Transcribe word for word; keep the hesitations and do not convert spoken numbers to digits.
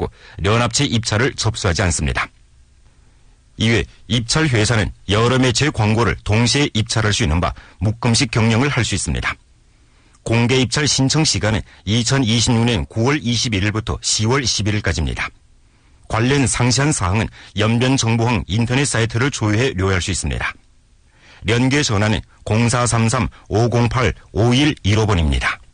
경우 연합체 입찰을 접수하지 않습니다. 이외 입찰 회사는 여러 매체의 광고를 동시에 입찰할 수 있는 바 묶음식 경영을 할 수 있습니다. 공개 입찰 신청 시간은 이천이십육 년 구월 이십일일부터 시월 십일일까지입니다. 관련 상세한 사항은 연변정보항 인터넷 사이트를 조회해 료할 수 있습니다. 연계 전화는 공사삼삼 오공팔 오일일오 번입니다.